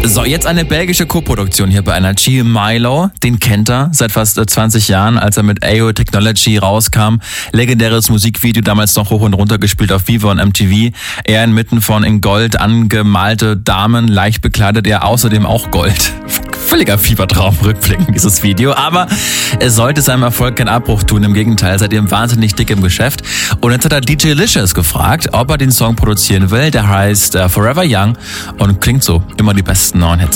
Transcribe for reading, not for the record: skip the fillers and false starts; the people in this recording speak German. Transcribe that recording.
So, jetzt eine belgische Koproduktion hier bei Energy. Milo, den kennt er seit fast 20 Jahren, als er mit AO Technology rauskam. Legendäres Musikvideo, damals noch hoch und runter gespielt auf Viva und MTV. Er inmitten von in Gold angemalte Damen, leicht bekleidet, er außerdem auch Gold. Völliger Fiebertraum rückblickend, dieses Video. Aber es sollte seinem Erfolg keinen Abbruch tun. Im Gegenteil, seitdem wahnsinnig dick im Geschäft. Und jetzt hat er DJ Licious gefragt, ob er den Song produzieren will. Der heißt Forever Young und klingt so. Immer die besten neuen Hits.